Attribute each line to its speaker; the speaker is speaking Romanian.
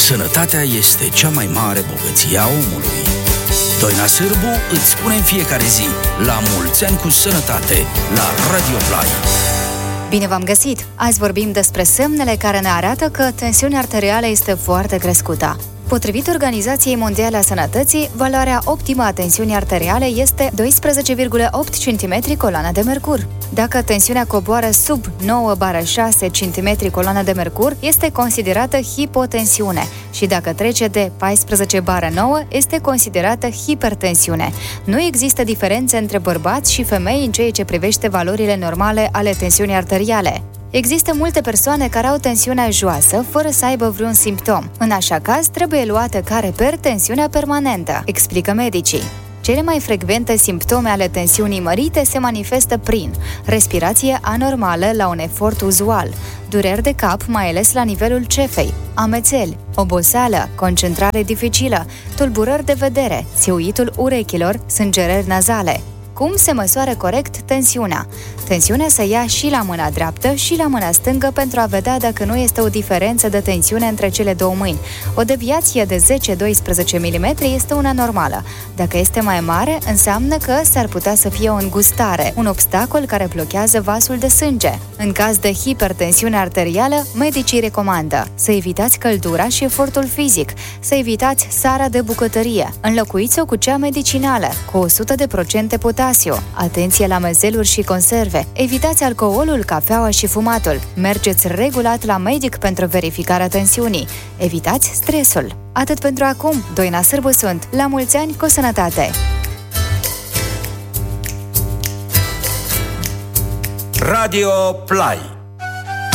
Speaker 1: Sănătatea este cea mai mare bogăție a omului. Doina Sârbu îți spune în fiecare zi: la mulți ani cu sănătate, la Radio Play.
Speaker 2: Bine v-am găsit! Azi vorbim despre semnele care ne arată că tensiunea arterială este foarte crescută. Potrivit Organizației Mondiale a Sănătății, valoarea optimă a tensiunii arteriale este 12,8 cm coloană de mercur. Dacă tensiunea coboară sub 9/6 cm coloană de mercur, este considerată hipotensiune și dacă trece de 14/9, este considerată hipertensiune. Nu există diferențe între bărbați și femei în ceea ce privește valorile normale ale tensiunii arteriale. Există multe persoane care au tensiunea joasă fără să aibă vreun simptom. În așa caz, trebuie luată ca reper tensiunea permanentă, explică medicii. Cele mai frecvente simptome ale tensiunii mărite se manifestă prin respirație anormală la un efort uzual, dureri de cap, mai ales la nivelul cefei, amețeli, oboseală, concentrare dificilă, tulburări de vedere, țiuitul urechilor, sângerări nazale. Cum se măsoară corect tensiunea? Tensiunea se ia și la mâna dreaptă și la mâna stângă pentru a vedea dacă nu este o diferență de tensiune între cele două mâini. O deviație de 10-12 mm este una normală. Dacă este mai mare, înseamnă că s-ar putea să fie o îngustare, un obstacol care blochează vasul de sânge. În caz de hipertensiune arterială, medicii recomandă să evitați căldura și efortul fizic, să evitați sarea de bucătărie, înlocuiți-o cu cea medicinală, cu 100% potasiu, atenție la mezeluri și conserve, evitați alcoolul, cafeaua și fumatul, mergeți regulat la medic pentru verificarea tensiunii, evitați stresul. Atât pentru acum, Doina Sârbu sunt. La mulți ani cu sănătate!
Speaker 1: Radio Play.